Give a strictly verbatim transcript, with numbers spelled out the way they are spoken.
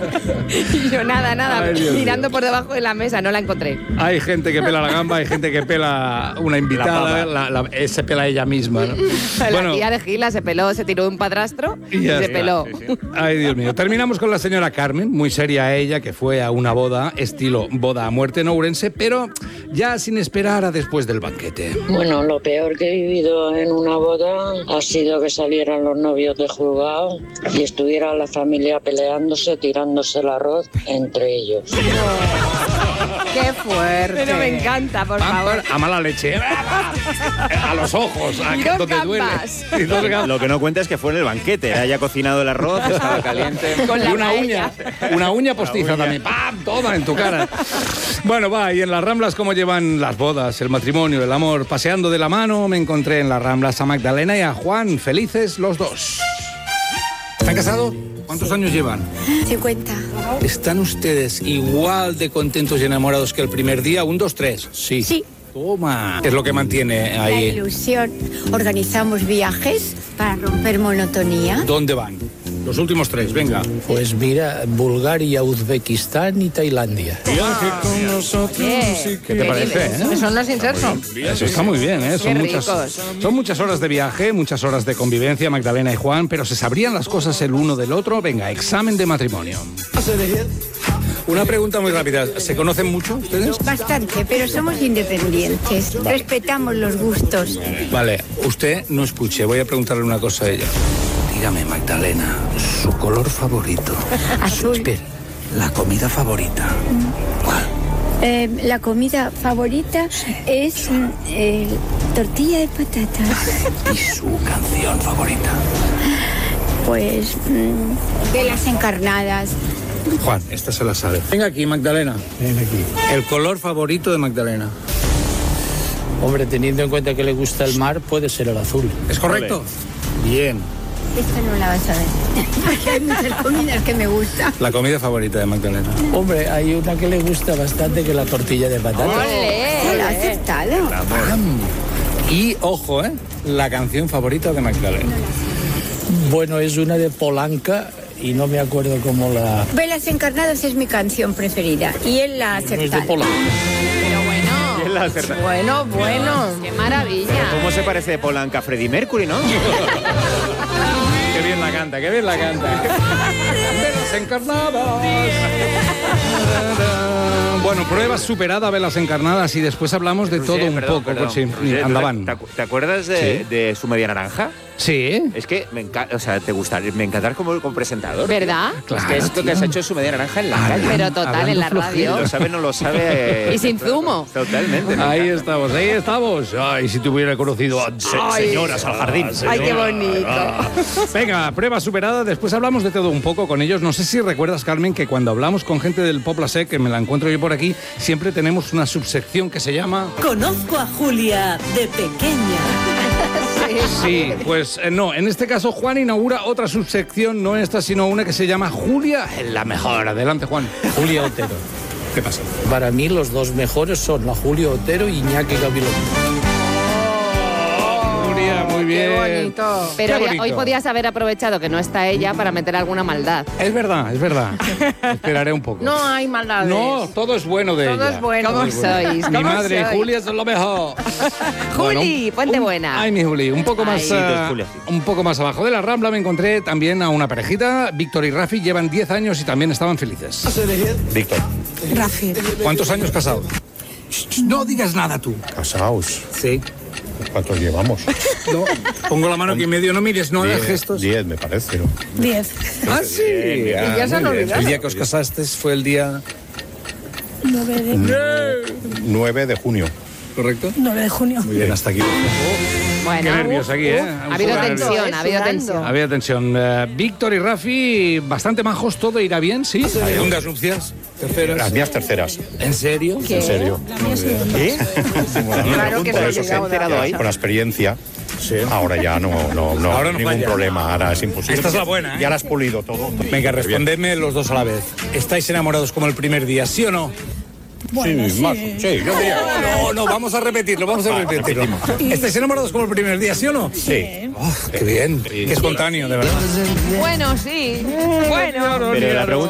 Y yo nada, nada, Ay, Dios mirando mío. por debajo de la mesa, no la encontré. Hay gente que pela la gamba, hay gente que pela una invitada, la, la, eh, se pela ella misma, ¿no? La tía de Gila se peló, se tiró un padrastro y, Y ya se está, peló. sí, sí. Ay, Dios mío. Terminamos con la señora Carmen, muy seria ella, que fue a una boda, estilo boda a muerte en Ourense, pero ya sin esperar a después del banquete. Bueno, lo peor que he vivido en una boda ha sido que salieran los novios de juzgado y estuviera la familia peleándose, tirándose el arroz entre ellos. ¡Qué fuerte! Pero me encanta, por favor. A mala leche. A los ojos, a Y dos donde duele. gambas. Y dos gambas. Lo que no cuenta es que fue en el banquete. Haya cocinado el arroz, estaba caliente. Con Y la una paella. uña, una uña postiza también. ¡Pam! Toma en tu cara. Bueno, va, y en las Ramblas, ¿cómo llevan las bodas, el matrimonio, el amor? Paseando de la mano, me encontré en las Ramblas a Magdalena y a Juan, felices los dos. ¿Están casados? ¿Cuántos años llevan? cincuenta. ¿Están ustedes igual de contentos y enamorados que el primer día? Un, dos, tres. Sí. Sí. Toma. ¿Qué es lo que mantiene La ahí? ilusión. Organizamos viajes para romper monotonía. ¿Dónde van? Los últimos tres, venga. Pues mira, Bulgaria, Uzbekistán y Tailandia. ¿Qué te parece, eh? Son los insersos. Eso está muy bien, ¿eh? Son Qué muchas, ricos. son muchas horas de viaje, muchas horas de convivencia, Magdalena y Juan, pero ¿se sabrían las cosas el uno del otro? Venga, examen de matrimonio. Una pregunta muy rápida. ¿Se conocen mucho ustedes? Bastante, pero somos independientes. Respetamos los gustos. Vale, usted no escuche, voy a preguntarle una cosa a ella. Dígame, Magdalena, su color favorito. Azul. Espera, la comida favorita. ¿Cuál? Eh, la comida favorita es mm, eh, tortilla de patatas. ¿Y su canción favorita? Pues mm, de las encarnadas. Juan, esta se la sabe. Venga aquí, Magdalena. Ven aquí. El color favorito de Magdalena. Hombre, teniendo en cuenta que le gusta el mar, puede ser el azul. ¿Es correcto? Bien. Esta no la vas a ver. Porque hay muchas comidas que me gustan. La comida favorita de Magdalena. Hombre, hay una que le gusta bastante, que es la tortilla de patatas. ¡Ole! ¿La has aceptado? Y, ojo, ¿eh? La canción favorita de Magdalena. Bueno, es una de Polanca y no me acuerdo cómo la... Velas encarnadas es mi canción preferida y él la ha No es de aceptado. Polanca. Pero bueno. ¿Quién la ha acertado? Bueno, bueno. ¡Qué maravilla! ¿Cómo se parece Polanca a Freddie Mercury, no? Qué bien la canta, qué bien la canta. Velas encarnadas. Bueno, prueba superada, velas encarnadas, y después hablamos de todo Roger, un perdón, poco. perdón. Sí, Roger, andaban. ¿Te, acu- te acuerdas de, Sí. de su media naranja? Sí. Es que me encanta, o sea, te gusta, me encantar como, como presentador. ¿Verdad? Es que esto que has hecho es su media naranja en la calle. Pero total, en la radio. Lo sabe, no lo sabe. Y sin zumo. Totalmente. me Ahí encanta. estamos, ahí estamos. Ay, si te hubiera conocido a se- Ay. señoras al jardín. Ay, qué señora. bonito. Ah. Venga, prueba superada. Después hablamos de todo un poco con ellos. No sé si recuerdas, Carmen, que cuando hablamos con gente del Pobla Sec, que me la encuentro yo por aquí, siempre tenemos una subsección que se llama... Conozco a Julia de pequeña. Sí, pues eh, no. En este caso, Juan inaugura otra subsección, no esta, sino una que se llama Julia en la mejor. Adelante, Juan. Julia Otero. ¿Qué pasa? Para mí los dos mejores son la Julio Otero y Iñaki Gabilondo. Julia, muy bien. Qué bonito. Pero Qué hoy, bonito. hoy podías haber aprovechado que no está ella para meter alguna maldad. Es verdad, es verdad. Esperaré un poco. No hay maldades. No, todo es bueno de Todo ella. es bueno. ¿Cómo sois? Mi ¿Cómo madre, sois? Julia, es lo mejor. Juli, un- ponte un- buena. Ay, mi Juli, un poco más, Ay. Sí, eh, dos Julia, sí. un poco más abajo de la Rambla me encontré también a una parejita. Víctor y Rafi llevan diez años y también estaban felices. Víctor. Rafi. ¿Cuántos años casados? No digas nada tú. Casaos. Sí. ¿Cuántos llevamos? No, pongo la mano aquí en medio, no mires, no hagas gestos. Diez, me parece. ¿no? Diez. Ah, sí. Ah, ya se han muy bien. olvidado. El día que os casasteis fue el día... nueve de, Nueve de junio. ¿Correcto? nueve de junio. Muy bien, hasta aquí. Bueno, Qué nervios aquí, ¿eh? ha habido tensión, ha habido tensión. Había tensión. Eh, Víctor y Rafi, bastante majos, todo irá bien, ¿sí? Segundas nupcias, terceras. Las mías terceras. ¿En serio? En serio. ¿Qué? Bueno, Claro que por se ha eso llegado sí, de enterado ahí. con la experiencia. Ahora ya no, no, no, Ahora no ningún falla. problema, ahora es imposible. Esta es la buena, ¿eh? Ya la has pulido todo. Venga, respondedme los dos a la vez. ¿Estáis enamorados como el primer día, sí o no? Bueno, sí, más, sí, yo diría. No, no, vamos a repetirlo, vamos a repetirlo. ¿Estáis enamorados como el primer día, sí o no? Sí. Oh, qué bien, qué espontáneo, de verdad. Bueno, sí. Bueno. Pero la pregunta